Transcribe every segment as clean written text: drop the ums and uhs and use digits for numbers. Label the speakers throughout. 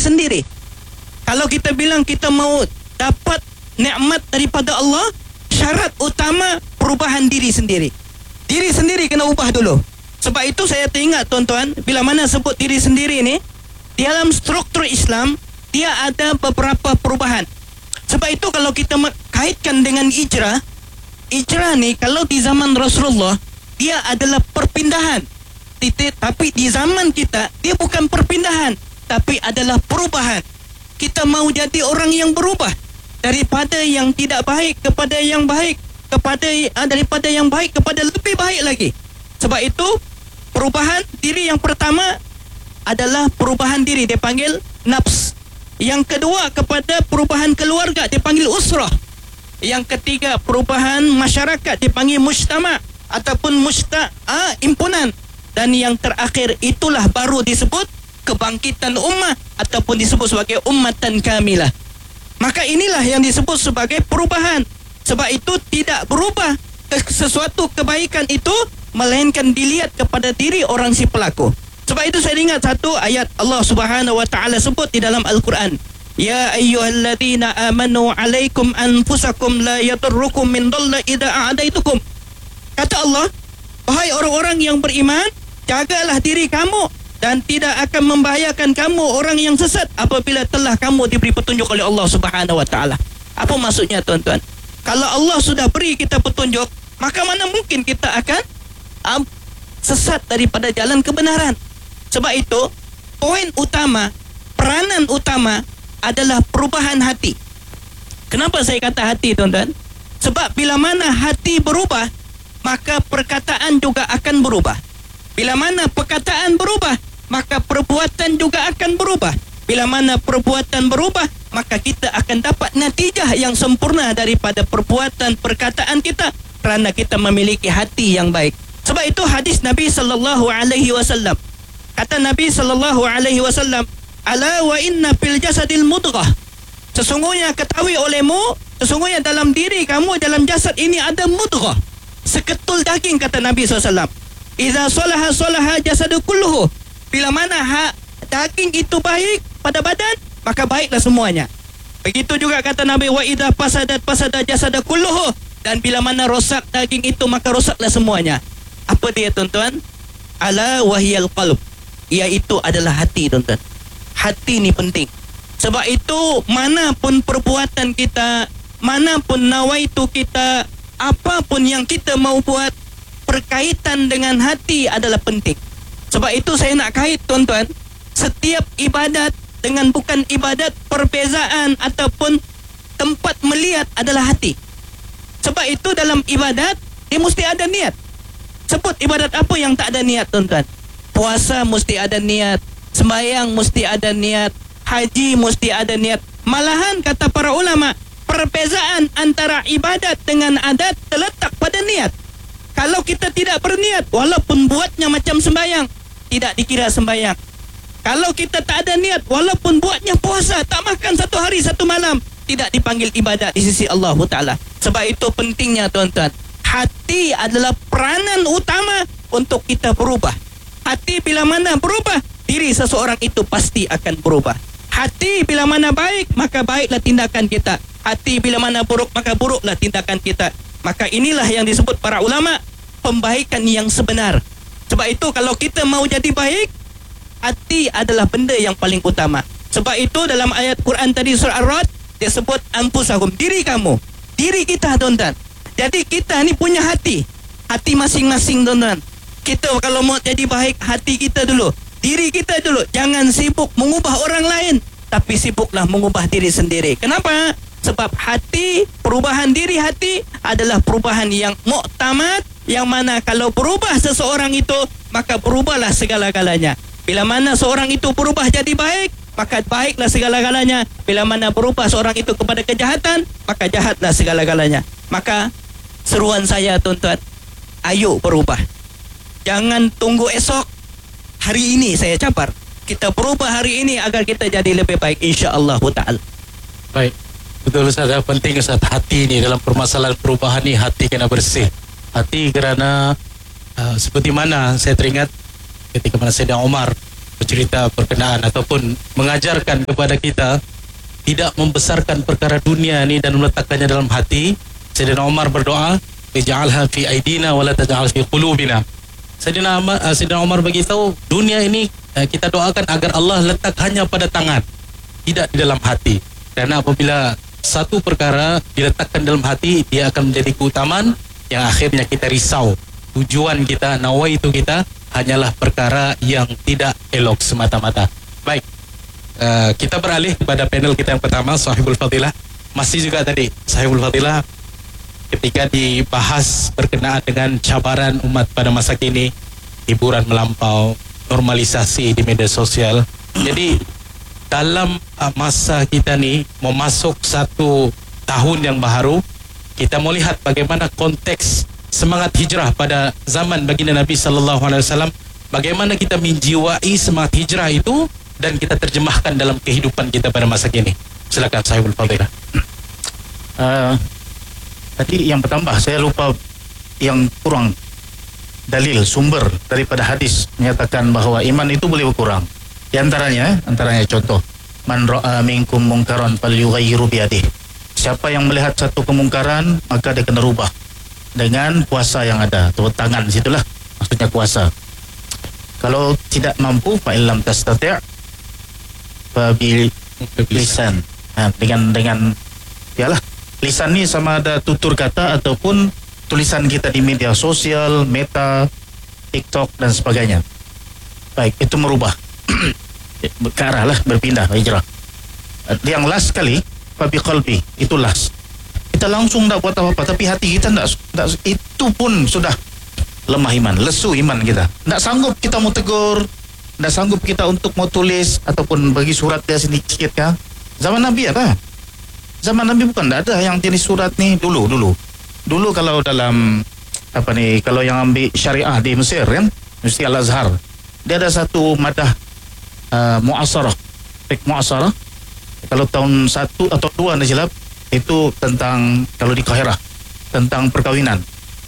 Speaker 1: sendiri. Kalau kita bilang kita mau dapat nikmat daripada Allah, syarat utama perubahan diri sendiri. Diri sendiri kena ubah dulu. Sebab itu saya teringat tuan-tuan, bila mana sebut diri sendiri ni, di dalam struktur Islam dia ada beberapa perubahan. Sebab itu kalau kita kaitkan dengan hijrah ni kalau di zaman Rasulullah dia adalah perpindahan. Tapi di zaman kita dia bukan perpindahan, tapi adalah perubahan. Kita mau jadi orang yang berubah daripada yang tidak baik kepada yang baik, daripada yang baik kepada lebih baik lagi. Sebab itu perubahan diri yang pertama adalah perubahan diri, dia panggil nafs. Yang kedua kepada perubahan keluarga, dia panggil usrah. Yang ketiga perubahan masyarakat, dia panggil mujtama ataupun impunan. Dan yang terakhir itulah baru disebut kebangkitan ummah ataupun disebut sebagai ummatan kamilah. Maka inilah yang disebut sebagai perubahan. Sebab itu tidak berubah sesuatu kebaikan itu, melainkan dilihat kepada diri orang si pelaku. Sebab itu saya ingat satu ayat Allah Subhanahu wa taala sebut di dalam Al-Quran. Ya ayyuhalladzina amanu alaikum anfusakum la yadurrukum min dhalla idza a'daitukum. Kata Allah, wahai orang-orang yang beriman, jagalah diri kamu dan tidak akan membahayakan kamu orang yang sesat apabila telah kamu diberi petunjuk oleh Allah Subhanahu wa taala. Apa maksudnya tuan-tuan? Kalau Allah sudah beri kita petunjuk, maka mana mungkin kita akan sesat daripada jalan kebenaran. Sebab itu, poin utama, peranan utama adalah perubahan hati. Kenapa saya kata hati tuan-tuan? Sebab bila mana hati berubah, maka perkataan juga akan berubah. Bila mana perkataan berubah, maka perbuatan juga akan berubah. Bila mana perbuatan berubah, maka kita akan dapat natijah yang sempurna daripada perbuatan perkataan kita, kerana kita memiliki hati yang baik. Sebab itu hadis Nabi sallallahu alaihi wasallam. Kata Nabi sallallahu alaihi wasallam, "Ala wa inna fil jasadil mudghah." Sesungguhnya ketahui olehmu, sesungguhnya dalam diri kamu, dalam jasad ini ada mudghah, seketul daging, kata Nabi SAW. Iza salaha salaha jasadu kulluhu. Bila mana daging itu baik pada badan, maka baiklah semuanya. Begitu juga kata Nabi, wa idza fasadat fasada jasadu kulluhu. Dan bila mana rosak daging itu, maka rosaklah semuanya. Apa dia tuan-tuan? Ala wahiyal qalb. Iaitu adalah hati tuan-tuan. Hati ni penting. Sebab itu manapun perbuatan kita, manapun nawaitu kita, apapun yang kita mau buat, berkaitan dengan hati adalah penting. Sebab itu saya nak kait tuan-tuan, setiap ibadat dengan bukan ibadat, perbezaan ataupun tempat melihat adalah hati. Sebab itu dalam ibadat dia mesti ada niat. Sebut ibadat apa yang tak ada niat tuan-tuan? Puasa mesti ada niat, sembahyang mesti ada niat, haji mesti ada niat. Malahan kata para ulama, perbezaan antara ibadat dengan adat terletak pada niat. Kalau kita tidak berniat, walaupun buatnya macam sembahyang, tidak dikira sembahyang. Kalau kita tak ada niat, walaupun buatnya puasa, tak makan satu hari satu malam, tidak dipanggil ibadat di sisi Allah Ta'ala. Sebab itu pentingnya tuan-tuan, hati adalah peranan utama untuk kita berubah. Hati bila mana berubah, diri seseorang itu pasti akan berubah. Hati bila mana baik, maka baiklah tindakan kita. Hati bila mana buruk, maka buruklah tindakan kita. Maka inilah yang disebut para ulama pembaikan yang sebenar. Sebab itu kalau kita mau jadi baik, hati adalah benda yang paling utama. Sebab itu dalam ayat Quran tadi surah Ar-Ra'd, dia sebut anfusahum, diri kamu, diri kita tuan-tuan. Jadi kita ni punya hati, hati masing-masing tuan-tuan. Kita kalau mau jadi baik, hati kita dulu, diri kita dulu. Jangan sibuk mengubah orang lain, tapi sibuklah mengubah diri sendiri. Kenapa? Sebab hati, perubahan diri hati adalah perubahan yang muktamad, yang mana kalau berubah seseorang itu, maka berubahlah segala-galanya. Bila mana seorang itu berubah jadi baik, maka baiklah segala-galanya. Bila mana berubah seorang itu kepada kejahatan, maka jahatlah segala-galanya. Maka seruan saya tuan-tuan, ayo berubah. Jangan tunggu esok, hari ini saya cabar. Kita berubah hari ini agar kita jadi lebih baik, insya-Allah Ta'ala.
Speaker 2: Baik. Betul Ustaz, penting Ustaz, hati ni dalam permasalahan perubahan ni, hati kena bersih. Hati kerana seperti mana saya teringat ketika mana Sayyidina Umar bercerita berkenaan ataupun mengajarkan kepada kita tidak membesarkan perkara dunia ni dan meletakkannya dalam hati. Sayyidina Umar berdoa, ij'alha fi aidina wa la taj'al fi qulubina. Sayyidina Umar beritahu, dunia ini kita doakan agar Allah letak hanya pada tangan, tidak di dalam hati. Karena apabila satu perkara diletakkan dalam hati, dia akan menjadi keutamaan yang akhirnya kita risau. Tujuan kita, nawaitu kita hanyalah perkara yang tidak elok semata-mata. Baik, kita beralih kepada panel kita yang pertama, Sahibul Fadilah. Masih juga tadi Sahibul Fadilah ketika dibahas berkenaan dengan cabaran umat pada masa kini, hiburan melampau, normalisasi di media sosial. Jadi dalam masa kita ni memasuk satu tahun yang baru, kita mau lihat bagaimana konteks semangat hijrah pada zaman baginda Nabi sallallahu alaihi wasallam, bagaimana kita menjiwai semangat hijrah itu dan kita terjemahkan dalam kehidupan kita pada masa kini. Silakan Sahibul Fadilah.
Speaker 3: Tadi yang pertama saya lupa yang kurang dalil sumber daripada hadis menyatakan bahawa iman itu boleh berkurang. Di antaranya contoh, man ra'a minkum munkaran falyughayyiru biyadihi. Siapa yang melihat satu kemungkaran, maka dia kena rubah dengan kuasa yang ada. Tu tangan situlah maksudnya kuasa. Kalau tidak mampu, fa illam tastati' fa bil lisan. Dengan yalah, lisan ni sama ada tutur kata ataupun tulisan kita di media sosial, Meta, TikTok dan sebagainya. Baik, itu merubah ke arah lah, berpindah hijrah. Yang last kali fabi qalbi, itu last. Kita langsung tak buat apa-apa, tapi hati kita tak, itu pun sudah lemah iman, lesu iman kita. Tak sanggup kita mau tegur, tak sanggup kita untuk mau tulis ataupun bagi surat dia sedikit kan. Zaman Nabi ada. Zaman Nabi bukan tak ada yang jenis surat ni dulu. Dulu kalau dalam kalau yang ambil syariah di Mesir kan, Universiti Al-Azhar, dia ada satu madah mu'asarah, fiqh mu'asarah. Kalau tahun 1 atau 2 anda silap, itu tentang, kalau di Kahirah, tentang perkawinan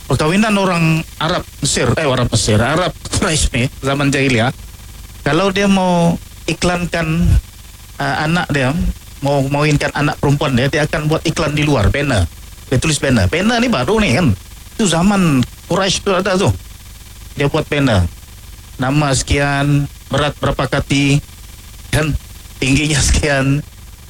Speaker 3: orang Arab Mesir, Arab Quraisy ni zaman jahiliyah. Kalau dia mau iklankan anak dia, mau mawinkan anak perempuan dia akan buat iklan di luar, pena. Dia tulis pena ni baru ni kan, itu zaman Quraisy tu ada tu. Dia buat pena, nama sekian, berat berapa kati kan, tingginya sekian.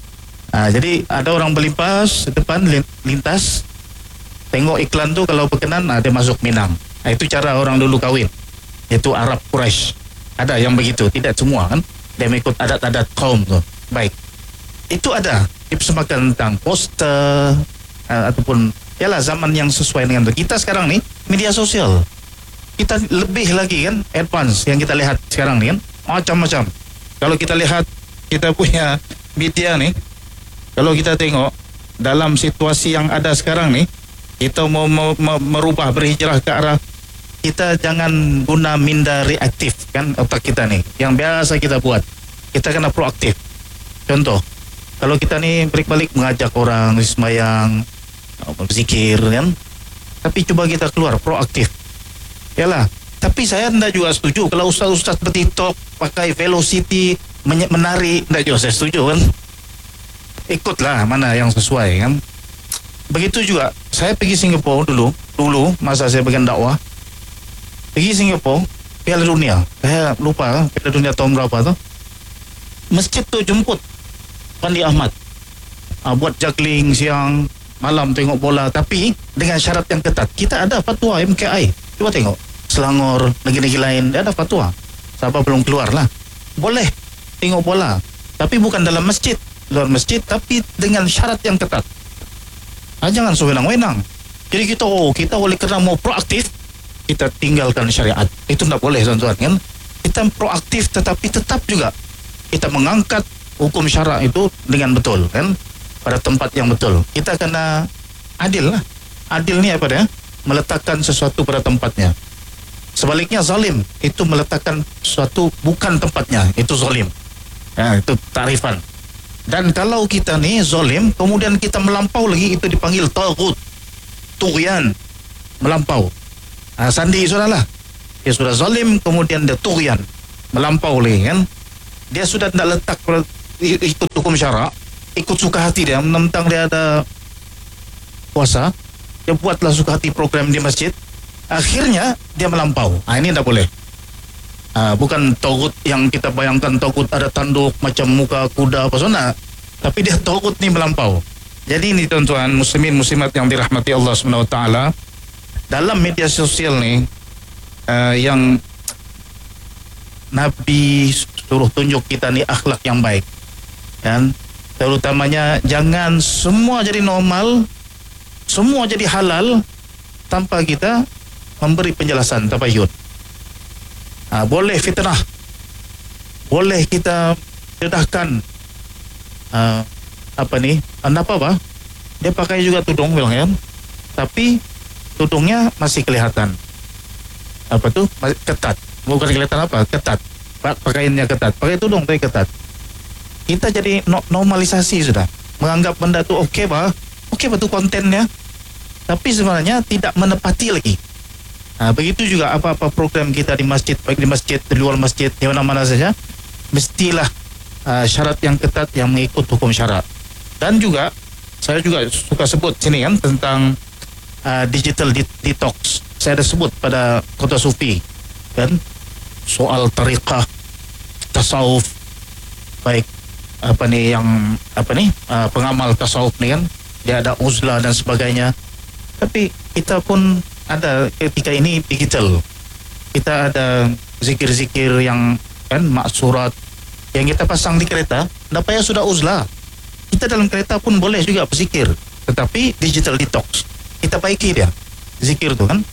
Speaker 3: Jadi ada orang berlimpas depan, lintas, tengok iklan tu, kalau berkenan dia masuk Minang. Itu cara orang dulu kahwin, itu Arab Quraisy. Ada yang begitu, tidak semua kan, dia mengikut adat-adat kaum tu. Baik, itu ada dipersembahkan tentang poster ataupun yalah zaman yang sesuai dengan kita sekarang ni, media sosial. Kita lebih lagi kan advance yang kita lihat sekarang ni kan, macam-macam. Kalau kita lihat kita punya media ni, kalau kita tengok dalam situasi yang ada sekarang ni, kita mau merubah, berhijrah ke arah, kita jangan guna minda reaktif kan otak kita ni, yang biasa kita buat. Kita kena proaktif. Contoh, kalau kita ni balik-balik mengajak orang sembahyang, berzikir kan, tapi cuba kita keluar proaktif. Yalah, tapi saya tidak juga setuju kalau ustaz-ustaz berTikTok pakai velocity, menari, tidak juga saya setuju kan. Ikutlah mana yang sesuai kan. Begitu juga saya pergi Singapura dulu masa saya bagian dakwah, pergi Singapura, Piala Dunia, saya lupa Piala Dunia tahun berapa tu, masjid tu jemput Fandi Ahmad, buat juggling siang malam, tengok bola, tapi dengan syarat yang ketat. Kita ada fatwa MKI, cuba tengok Selangor, negeri-negeri lain dia ada fatwa, siapa belum keluar lah, boleh tengok bola, tapi bukan dalam masjid, luar masjid, tapi dengan syarat yang ketat. Jangan sewenang-wenang. Jadi kita oleh kerana mau proaktif, kita tinggalkan syariat. Itu tidak boleh tuan-tuan kan. Kita proaktif tetapi tetap juga kita mengangkat hukum syarak itu dengan betul kan, pada tempat yang betul. Kita kena adil lah. Adil ni apa dia? Meletakkan sesuatu pada tempatnya. Sebaliknya zalim itu meletakkan sesuatu bukan tempatnya, itu zalim. Itu tarifan. Dan kalau kita ni zalim, kemudian kita melampau lagi, itu dipanggil taghut, tughyan, melampau. Sandi sudahlah, dia sudah zalim, kemudian dia tughyan, melampau lagi kan. Dia sudah tidak letak ikut hukum syarak, ikut suka hati dia, mentang dia ada puasa, dia buatlah suka hati program di masjid, akhirnya dia melampau. Ini tidak boleh. Bukan togut yang kita bayangkan, togut ada tanduk macam muka kuda apa sana, tapi dia togut ni melampau. Jadi ini tuan-tuan muslimin muslimat yang dirahmati Allah SWT, dalam media sosial ni yang Nabi suruh tunjuk kita ni akhlak yang baik kan, terutamanya jangan semua jadi normal, semua jadi halal tanpa kita memberi penjelasan tabayun. Boleh fitnah, boleh kita dedahkan apa dia pakai juga tudung bilang kan, tapi tudungnya masih kelihatan ketat, bukan kelihatan ketat, pakaiannya ketat, pakai tudung tapi ketat. Kita jadi normalisasi sudah, menganggap benda tu okey tu kontennya, tapi sebenarnya tidak menepati lagi. Begitu juga apa-apa program kita di masjid, baik di masjid, di luar masjid, di mana-mana saja, mestilah syarat yang ketat yang mengikut hukum syarak. Dan juga saya juga suka sebut sini kan tentang digital detox. Saya ada sebut pada Kota Sufi kan, soal tariqah, tasawuf, baik pengamal tasawuf ni kan, dia ada uzlah dan sebagainya. Tapi kita pun ada ketika ini digital, kita ada zikir-zikir yang kan maksurat yang kita pasang di kereta, tak payah sudah uzlah, kita dalam kereta pun boleh juga berzikir, tetapi digital detox, kita baiki dia zikir tu kan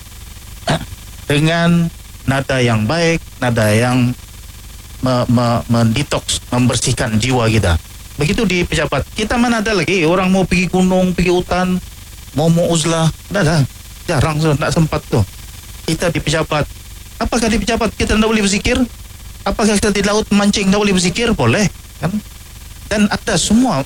Speaker 3: dengan nada yang baik, nada yang mendetox, membersihkan jiwa kita. Begitu di pejabat kita, mana ada lagi orang mau pergi gunung, pergi hutan, mau uzlah, dah jarang sudah, tak sempat tu. Kita di pejabat, apakah di pejabat kita tidak boleh berzikir? Apakah kita di laut mancing tidak boleh berzikir? Boleh kan? Dan ada semua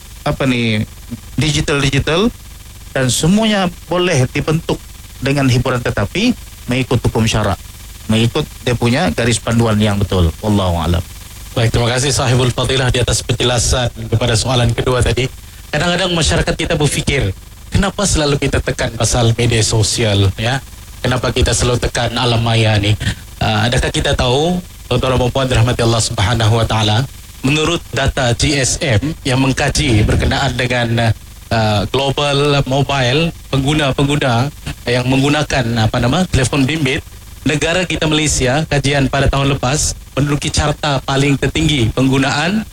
Speaker 3: digital dan semuanya boleh dibentuk dengan hiburan, tetapi mengikut hukum syarak, mengikut dia punya garis panduan yang betul. Wallahu a'lam.
Speaker 2: Baik, terima kasih sahibul fadilah di atas penjelasan kepada soalan kedua tadi. Kadang-kadang masyarakat kita berfikir, kenapa selalu kita tekan pasal media sosial, ya? Kenapa kita selalu tekan alam maya ni? Adakah kita tahu, tuan-tuan dan puan dirahmati Allah Subhanahu Wa Taala, menurut data GSM yang mengkaji berkenaan dengan global mobile pengguna yang menggunakan telefon bimbit, negara kita Malaysia, kajian pada tahun lepas, menduduki carta paling tertinggi penggunaan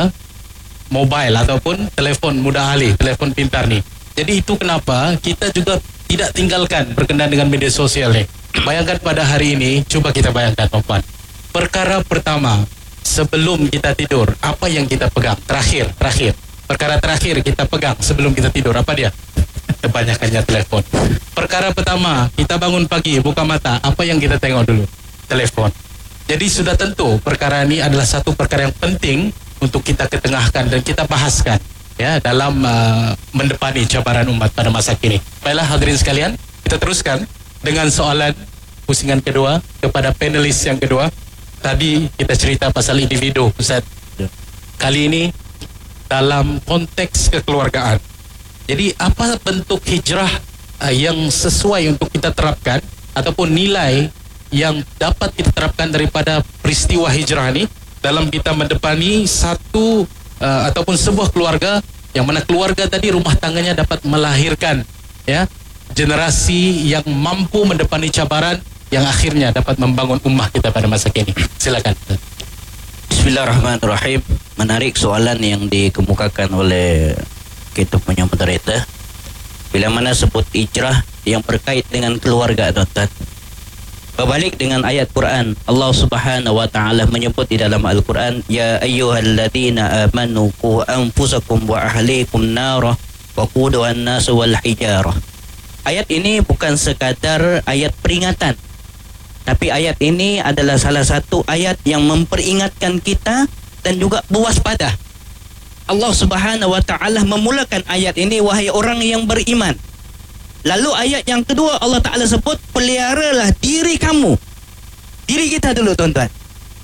Speaker 2: mobile ataupun telefon mudah alih, telefon pintar ni. Jadi itu kenapa kita juga tidak tinggalkan berkenaan dengan media sosial ni. Bayangkan pada hari ini, cuba kita bayangkan tuan-tuan. Perkara pertama, sebelum kita tidur, apa yang kita pegang? Terakhir. Perkara terakhir kita pegang sebelum kita tidur, apa dia? Kebanyakannya telefon. Perkara pertama, kita bangun pagi, buka mata, apa yang kita tengok dulu? Telefon. Jadi sudah tentu perkara ini adalah satu perkara yang penting untuk kita ketengahkan dan kita bahaskan, ya, dalam mendepani cabaran umat pada masa kini. Baiklah hadirin sekalian, kita teruskan dengan soalan pusingan kedua kepada panelis yang kedua. Tadi kita cerita pasal individu, Ustaz. Kali ini dalam konteks kekeluargaan. Jadi apa bentuk hijrah yang sesuai untuk kita terapkan, ataupun nilai yang dapat kita terapkan daripada peristiwa hijrah ini dalam kita mendepani satu ataupun sebuah keluarga, yang mana keluarga tadi rumah tangganya dapat melahirkan, ya, generasi yang mampu mendepani cabaran yang akhirnya dapat membangun ummah kita pada masa kini. Silakan.
Speaker 4: Bismillahirrahmanirrahim. Menarik soalan yang dikemukakan oleh kita punya moderator. Bila mana sebut hijrah yang berkait dengan keluarga, tuan-tuan, berbalik dengan ayat Quran, Allah Subhanahu Wa Taala menyebut di dalam Al-Quran, ya ayyuhalladzina amanu qu anfusakum wa ahlikum narah wa quduha an-nas wal hijarah. Ayat ini bukan sekadar ayat peringatan, tapi ayat ini adalah salah satu ayat yang memperingatkan kita dan juga berwaspada. Allah Subhanahu Wa Taala memulakan ayat ini, wahai orang yang beriman. Lalu ayat yang kedua Allah Ta'ala sebut, peliharalah diri kamu. Diri kita dulu, tuan-tuan.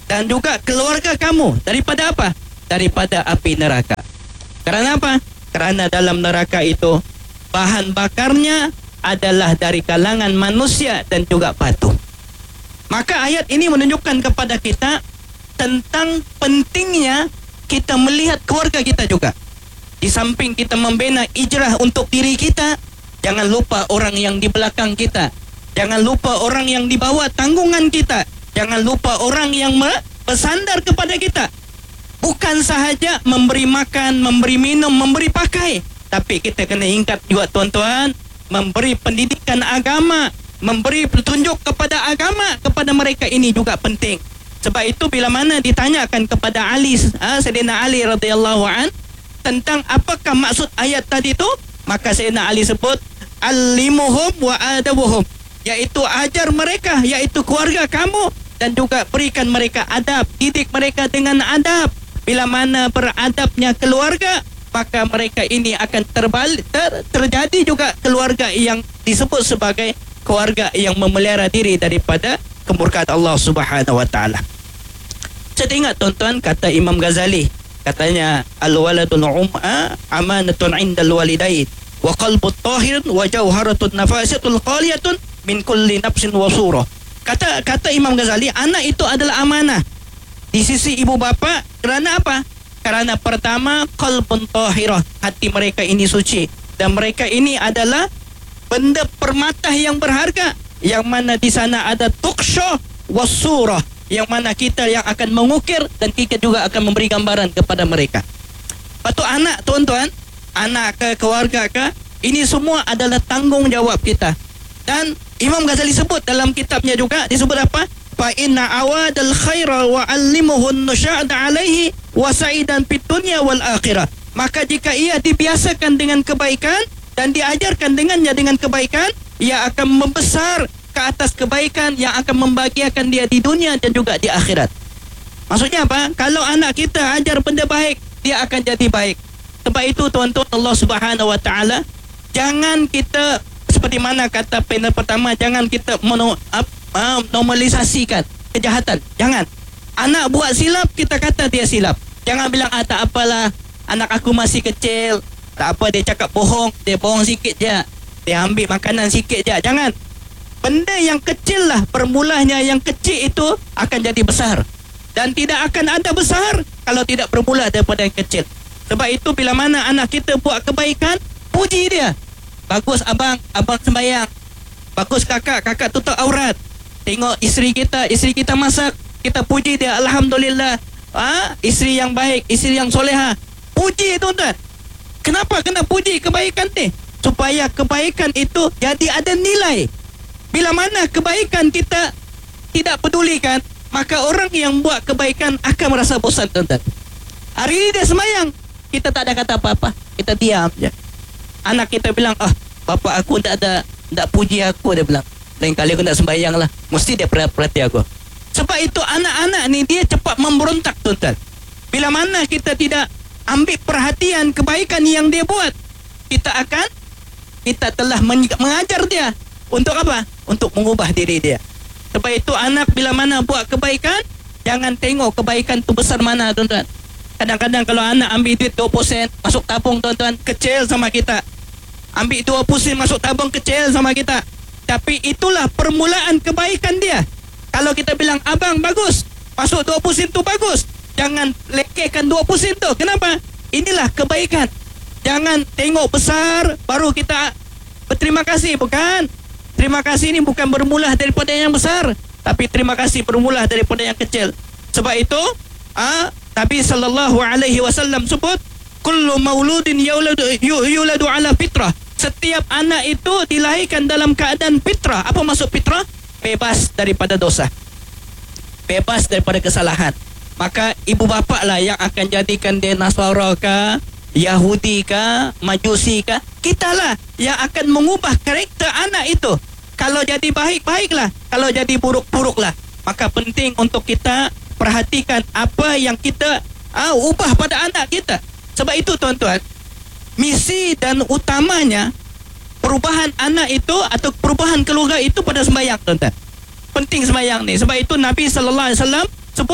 Speaker 1: dan juga keluarga kamu daripada apa? Daripada api neraka. Kerana apa? Kerana dalam neraka itu bahan bakarnya adalah dari kalangan manusia dan juga batu. Maka ayat ini menunjukkan kepada kita tentang pentingnya kita melihat keluarga kita juga. Di samping kita membina ijrah untuk diri kita, jangan lupa orang yang di belakang kita. Jangan lupa orang yang di bawah tanggungan kita. Jangan lupa orang yang bersandar kepada kita. Bukan sahaja memberi makan, memberi minum, memberi pakai, tapi kita kena ingat juga tuan-tuan, memberi pendidikan agama, memberi petunjuk kepada agama kepada mereka ini juga penting. Sebab itu bila mana ditanyakan kepada Ali, Sayyidina Ali radhiyallahu an, tentang apakah maksud ayat tadi tu, maka Sayyidina Ali sebut allimuhum wa adabuhum, iaitu ajar mereka, iaitu keluarga kamu, dan juga berikan mereka adab, didik mereka dengan adab. Bila mana beradabnya keluarga, maka mereka ini akan terjadi juga keluarga yang disebut sebagai keluarga yang memelihara diri daripada kemurkaan Allah Subhanahu wa taala. Saya ingat tuan-tuan kata Imam Ghazali, katanya al-waladul amanatun 'indal walidain wa qalbut tahirun wa jawharatun nafasatul qaliyatun min kulli nafsin wa surah. Kata Imam Ghazali, anak itu adalah amanah di sisi ibu bapa. Kerana apa? Kerana pertama, qalbun tahirah, hati mereka ini suci, dan mereka ini adalah benda permata yang berharga, yang mana di sana ada tuksha wasurah, yang mana kita yang akan mengukir dan kita juga akan memberi gambaran kepada mereka. Lepas tu anak tuan-tuan, anak ke keluarga ke, ini semua adalah tanggungjawab kita. Dan Imam Ghazali sebut dalam kitabnya juga, disebut apa? Fa inna awadal khaira wa allimuhun nusya'da alaihi wa sa'idan fid dunya wal akhirah. Maka jika ia dibiasakan dengan kebaikan dan diajarkan dengannya dengan kebaikan, ia akan membesar ke atas kebaikan yang akan membahagiakan dia di dunia dan juga di akhirat. Maksudnya apa? Kalau anak kita ajar benda baik, dia akan jadi baik. Sebab itu tuan-tuan, Allah Subhanahu wa taala, jangan kita seperti mana kata panel pertama, jangan kita normalisasikan kejahatan. Jangan. Anak buat silap, kita kata dia silap. Jangan bilang tak apalah, anak aku masih kecil, tak apa, dia cakap bohong, dia bohong sikit je, dia ambil makanan sikit je. Jangan. Benda yang kecil lah, permulanya yang kecil itu akan jadi besar, dan tidak akan ada besar kalau tidak bermula daripada yang kecil. Sebab itu bila mana anak kita buat kebaikan, puji dia. Bagus abang, abang sembahyang. Bagus kakak, kakak tutup aurat. Tengok isteri kita masak, kita puji dia, alhamdulillah. Isteri yang baik, isteri yang soleha. Puji tuan-tuan. Kenapa kena puji kebaikan ni? Supaya kebaikan itu jadi ada nilai. Bila mana kebaikan kita tidak pedulikan, maka orang yang buat kebaikan akan merasa bosan tuan-tuan. Hari ini dia sembahyang, kita tak ada kata apa-apa, kita diam je. Anak kita bilang, bapa aku tak puji aku, dia bilang. Lain kali aku nak sembahyang lah, mesti dia perhati aku. Sebab itu anak-anak ni dia cepat memberontak tuan-tuan. Bila mana kita tidak ambil perhatian kebaikan yang dia buat, kita telah mengajar dia. Untuk apa? Untuk mengubah diri dia. Sebab itu anak bila mana buat kebaikan, jangan tengok kebaikan tu besar mana tuan-tuan. Kadang-kadang kalau anak ambil duit 20 masuk tabung tuan-tuan, kecil sama kita. Ambil 20 masuk tabung, kecil sama kita. Tapi itulah permulaan kebaikan dia. Kalau kita bilang, abang bagus, masuk 20 sen tu bagus, jangan lekehkan 20 sen tu. Kenapa? Inilah kebaikan. Jangan tengok besar baru kita berterima kasih. Bukan. Terima kasih ini bukan bermula daripada yang besar, tapi terima kasih bermula daripada yang kecil. Sebab itu Nabi SAW sebut, kullu mauludin yuladu ala fitrah. Setiap anak itu dilahirkan dalam keadaan fitrah. Apa maksud fitrah? Bebas daripada dosa, bebas daripada kesalahan. Maka ibu bapa lah yang akan jadikan dia Nasara ke, Yahudi ke, Majusi ke. Kita lah yang akan mengubah karakter anak itu. Kalau jadi baik, baiklah. Kalau jadi buruk, buruklah. Maka penting untuk kita perhatikan apa yang kita ubah pada anak kita. Sebab itu tuan-tuan, misi dan utamanya perubahan anak itu atau perubahan keluarga itu pada sembahyang tuan-tuan. Penting sembahyang ni. Sebab itu Nabi SAW sebut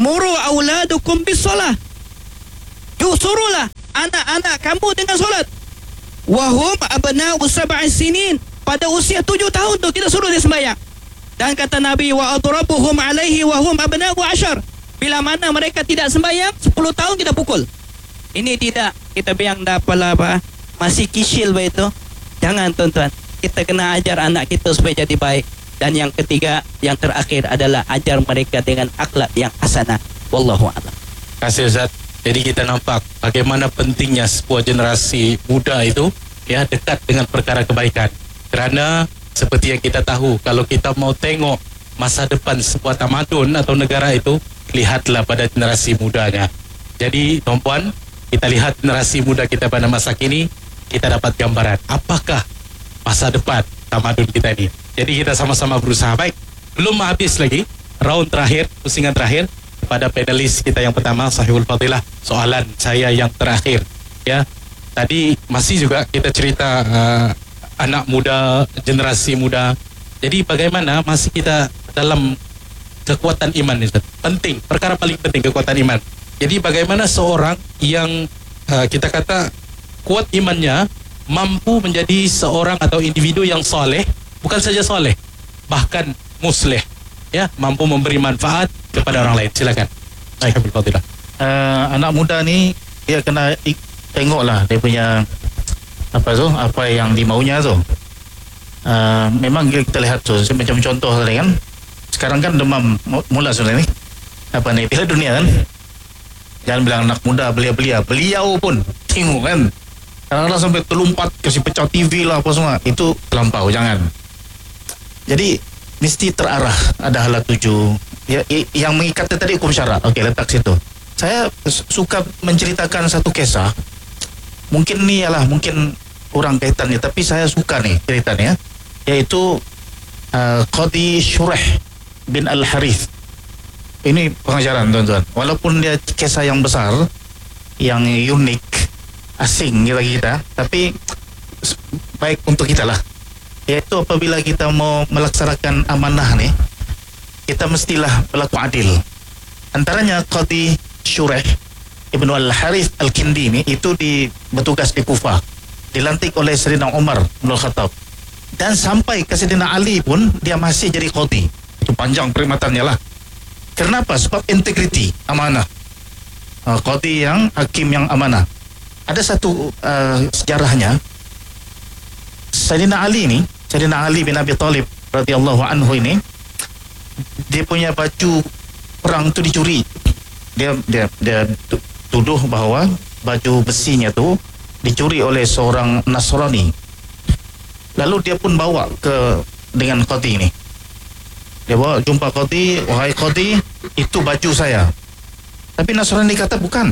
Speaker 1: muru auladukum bisolah. Suruhlah anak-anak kamu dengan solat. Wahum abna'u sab'i sinin. Pada usia 7 tahun tu kita suruh dia sembahyang. Dan kata Nabi, wa adrabuhum alaihi wahum abna'u 10. Bila mana mereka tidak sembahyang, 10 tahun kita pukul. Ini tidak, kita biang dah apa, masih kisil begitu. Jangan tuan-tuan, kita kena ajar anak kita supaya jadi baik. Dan yang ketiga, yang terakhir adalah ajar mereka dengan akhlak yang hasanah. Wallahu a'lam.
Speaker 2: Terima kasih Ustaz. Jadi kita nampak bagaimana pentingnya sebuah generasi muda itu ya dekat dengan perkara kebaikan. Kerana seperti yang kita tahu, kalau kita mau tengok masa depan sebuah tamadun atau negara itu, lihatlah pada generasi mudanya. Jadi tuan-puan, kita lihat generasi muda kita pada masa kini, kita dapat gambaran apakah masa depan tamadun kita ini. Jadi kita sama-sama berusaha. Baik, belum habis lagi round terakhir, pusingan terakhir pada panelis kita yang pertama, Sahibul Fadilah. Soalan saya yang terakhir ya, tadi masih juga kita cerita anak muda, generasi muda. Jadi bagaimana masih kita dalam kekuatan iman ini, penting, perkara paling penting kekuatan iman. Jadi bagaimana seorang yang kita kata kuat imannya mampu menjadi seorang atau individu yang soleh, bukan saja soleh, bahkan musleh, ya, mampu memberi manfaat kepada orang lain. Silakan. Baik, Fadilah.
Speaker 3: Anak muda ni dia kena tengoklah dia punya apa yang dimaunya tu. Memang kita lihat tu macam contoh tadi kan. Sekarang kan demam mula sudah ni. Piala dunia kan. Jangan bilang anak muda belia-belia, beliau pun tengok kan. Kadang-kadang sampai terlumpat kasih pecah TV lah apa semua. Itu terlampau, jangan. Jadi mesti terarah, ada hala tuju. Yang mengikatnya tadi hukum syarak. Okey, letak situ. Saya suka menceritakan satu kisah. Mungkin ni ialah mungkin kurang kaitannya, tapi saya suka nih ceritanya. Yaitu Qadi Shureh bin Al-Harith. Ini pengajaran tuan-tuan. Walaupun dia kisah yang besar, yang unik, asing kita, tapi baik untuk kita lah. Yaitu apabila kita mau melaksanakan amanah ni, kita mestilah berlaku adil. Antaranya Qadi Shureh Ibn Al-Harith Al-Kindi ni itu bertugas di Kufah, dilantik oleh Sayyidina Umar bin Khattab, dan sampai ke Sayyidina Ali pun dia masih jadi qadi. Itu panjang perkhidmatannya lah. Kenapa? Sebab integriti, amanah. Qadi yang hakim yang amanah. Ada satu sejarahnya. Sayyidina Ali bin Abi Talib radhiyallahu anhu ini, dia punya baju perang tu dicuri. Dia tuduh bahawa baju besinya tu dicuri oleh seorang Nasrani. Lalu dia pun bawa dengan qadi ni. Dia bawa jumpa qadi, wahai qadi, itu baju saya. Tapi Nasrani kata bukan.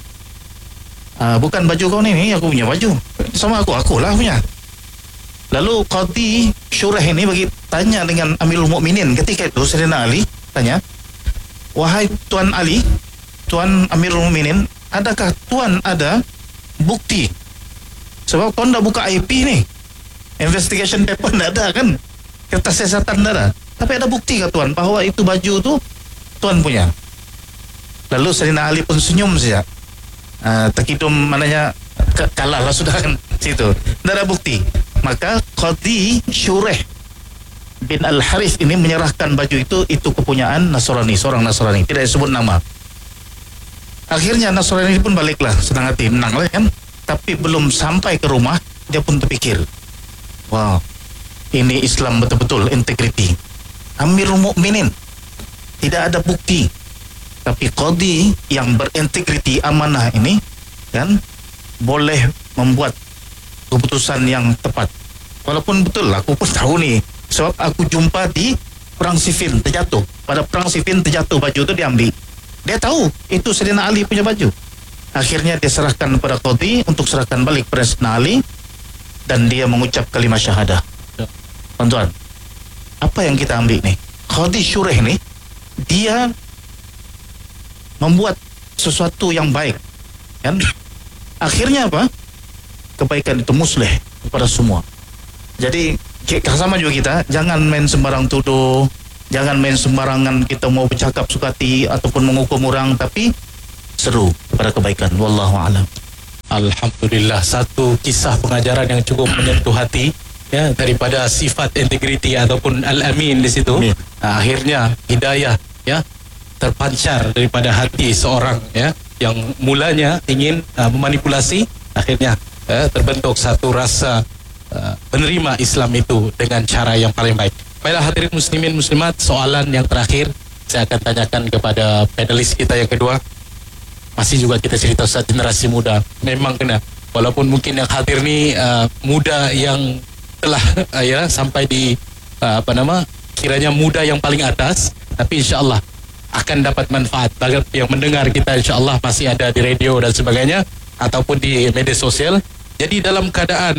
Speaker 3: Bukan baju kau ni aku punya baju. Sama akulah punya. Lalu Qadi Shureh ini bagi tanya dengan Amirul Mukminin ketika itu. Sayyidina Ali tanya, wahai Tuan Ali, Tuan Amirul Mukminin, adakah Tuan ada bukti? Sebab Tuan dah buka IP ni, investigation paper dah ada kan, kertas siasatan dah ada. Tapi ada bukti ke Tuan bahawa itu baju tu Tuan punya? Lalu Sayyidina Ali pun senyum saja. Terkidum maknanya kalah lah sudah kan situ. Tak ada bukti. Maka Qadi Shureh bin Al-Harith ini menyerahkan baju itu kepunyaan Nasrani, seorang Nasrani, tidak disebut nama. Akhirnya Nasrani pun baliklah senang hati, menang lah kan. Tapi belum sampai ke rumah dia pun terfikir, wow, ini Islam betul-betul integriti. Amirul Mukminin tidak ada bukti, tapi qadi yang berintegriti amanah ini kan boleh membuat keputusan yang tepat. Walaupun betul aku pun tahu ni, sebab aku jumpa di perang Siffin terjatuh. Pada perang Siffin terjatuh baju tu diambil. Dia tahu itu Sayyidina Ali punya baju. Akhirnya dia serahkan kepada qadi untuk serahkan balik kepada Sayyidina Ali, dan dia mengucap kalimah syahadah. Tuan-tuan, apa yang kita ambil ni? Qadi Shureh ni dia membuat sesuatu yang baik kan? Akhirnya apa? Kebaikan itu musleh kepada semua. Jadi sama juga kita, jangan main sembarang tuduh, Jangan main sembarangan kita mau bercakap sukati ataupun menghukum orang, tapi seru pada kebaikan. Wallahu a'lam.
Speaker 2: Alhamdulillah, satu kisah pengajaran yang cukup menyentuh hati ya, daripada sifat integriti ataupun al-amin di situ.
Speaker 3: Amin.
Speaker 2: Akhirnya hidayah ya terpancar daripada hati seorang ya yang mulanya ingin memanipulasi, akhirnya terbentuk satu rasa menerima Islam itu dengan cara yang paling baik. Baiklah hadirin muslimin muslimat, soalan yang terakhir saya akan tanyakan kepada panelis kita yang kedua. Masih juga kita cerita Ustaz, generasi muda memang kena, walaupun mungkin yang hadir ni muda yang telah ya sampai di kiranya muda yang paling atas, tapi insya-Allah akan dapat manfaat bagi yang mendengar kita, insya-Allah masih ada di radio dan sebagainya ataupun di media sosial. Jadi dalam keadaan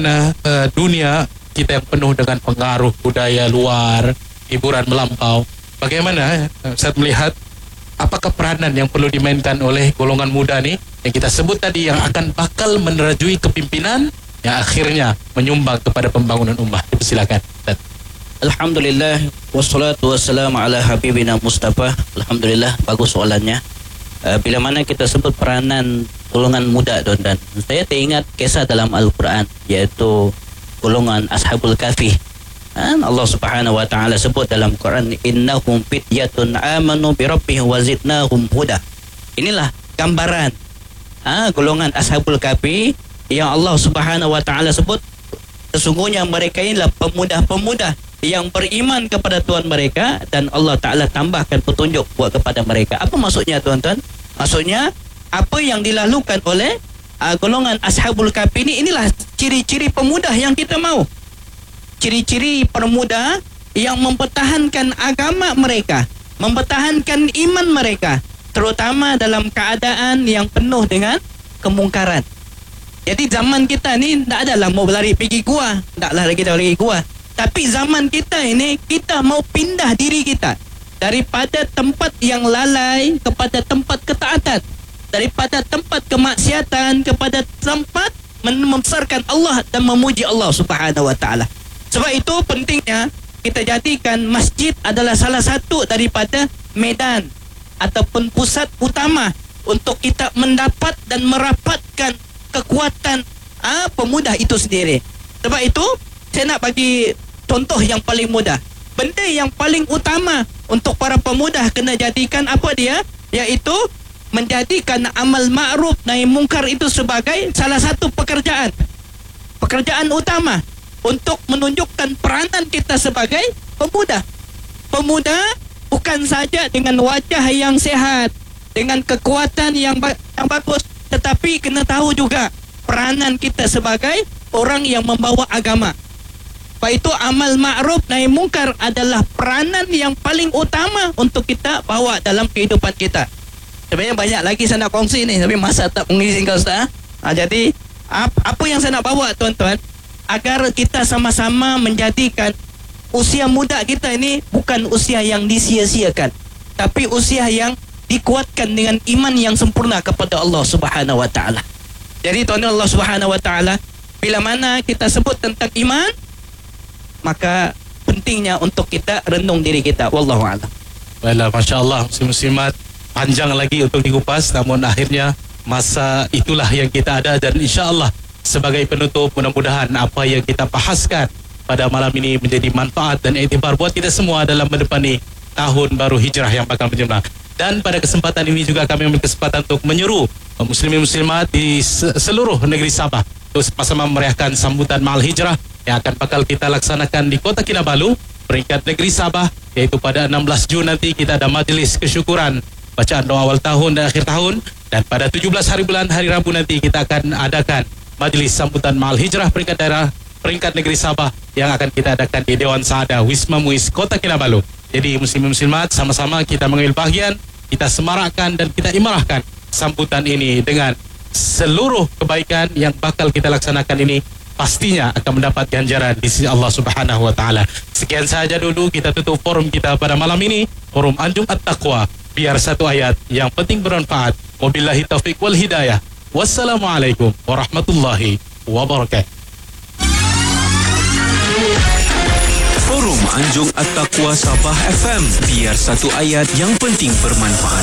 Speaker 2: dunia kita yang penuh dengan pengaruh budaya luar, hiburan melampau, bagaimana Ustaz melihat apakah peranan yang perlu dimainkan oleh golongan muda ni yang kita sebut tadi, yang akan bakal menerajui kepimpinan yang akhirnya menyumbang kepada pembangunan ummah? Silakan Ustaz.
Speaker 4: Alhamdulillah, wassalatu wassalamu ala habibina Mustafa. Alhamdulillah, bagus soalannya. Bila mana kita sebut peranan golongan muda, dan saya teringat kisah dalam Al-Quran, iaitu golongan Ashabul Kahfi. Allah Subhanahu wa taala sebut dalam Quran, innahum fityatun amanu bi rabbihim wa zidnahum huda. Inilah gambaran golongan Ashabul Kahfi yang Allah Subhanahu wa taala sebut sesungguhnya mereka inilah pemuda-pemuda yang beriman kepada Tuhan mereka, dan Allah Ta'ala tambahkan petunjuk buat kepada mereka. Apa maksudnya tuan-tuan? Maksudnya apa yang dilakukan oleh golongan Ashabul Kahfi ini, inilah ciri-ciri pemuda yang kita mahu. Ciri-ciri pemuda yang mempertahankan agama mereka, mempertahankan iman mereka, terutama dalam keadaan yang penuh dengan kemungkaran. Jadi zaman kita ni tak adalah mau berlari pergi gua, taklah kita pergi gua. Tapi zaman kita ini, kita mau pindah diri kita daripada tempat yang lalai kepada tempat ketaatan, daripada tempat kemaksiatan kepada tempat membesarkan Allah dan memuji Allah Subhanahu wa taala. Sebab itu pentingnya kita jadikan masjid adalah salah satu daripada medan ataupun pusat utama untuk kita mendapat dan merapatkan kekuatan pemuda itu sendiri. Sebab itu saya nak bagi contoh yang paling mudah. Benda yang paling utama untuk para pemuda kena jadikan apa dia? Iaitu menjadikan amal ma'ruf nahi mungkar itu sebagai salah satu pekerjaan. Pekerjaan utama untuk menunjukkan peranan kita sebagai pemuda. Pemuda bukan saja dengan wajah yang sehat, dengan kekuatan yang bagus, tetapi kena tahu juga peranan kita sebagai orang yang membawa agama. Sebab itu amal ma'ruf nahi mungkar adalah peranan yang paling utama untuk kita bawa dalam kehidupan kita. Sebenarnya banyak lagi saya nak kongsi ni, tapi masa tak mengizinkan Ustaz. Jadi apa yang saya nak bawa tuan-tuan, agar kita sama-sama menjadikan usia muda kita ini bukan usia yang disia-siakan, tapi usia yang dikuatkan dengan iman yang sempurna kepada Allah Subhanahu wa taala. Jadi tuan-tuan, Allah Subhanahu wa taala bila mana kita sebut tentang iman, maka pentingnya untuk kita renung diri kita. Wallahu a'lam.
Speaker 2: Baiklah, masya-Allah, muslim-muslimat, panjang lagi untuk dikupas, namun akhirnya masa itulah yang kita ada, dan insya-Allah sebagai penutup, mudah-mudahan apa yang kita bahaskan pada malam ini menjadi manfaat dan iktibar buat kita semua dalam menepani tahun baru hijrah yang bakal menjemput. Dan pada kesempatan ini juga kami memiliki kesempatan untuk menyeru muslimin muslimat di seluruh negeri Sabah untuk sama-sama meriahkan sambutan Ma'al Hijrah yang akan bakal kita laksanakan di Kota Kinabalu, peringkat negeri Sabah, iaitu pada 16 Jun nanti kita ada majlis kesyukuran, bacaan doa awal tahun dan akhir tahun, dan pada 17 hari bulan hari Rabu nanti kita akan adakan majlis sambutan Ma'al Hijrah peringkat daerah, peringkat negeri Sabah yang akan kita adakan di Dewan Saada Wisma Muiz Kota Kinabalu. Jadi muslimin muslimat, sama-sama kita mengambil bahagian, kita semarakkan dan kita imarahkan sambutan ini dengan seluruh kebaikan yang bakal kita laksanakan ini, pastinya akan mendapat ganjaran di sisi Allah Subhanahu wa taala. Sekian saja dulu kita tutup forum kita pada malam ini, forum Anjum At-Taqwa. Biar satu ayat yang penting bermanfaat. Wabillahi taufiq wal hidayah. Wassalamualaikum warahmatullahi wabarakatuh.
Speaker 5: Forum Anjung At-Taqwa Sabah FM. Biar satu ayat yang penting bermanfaat.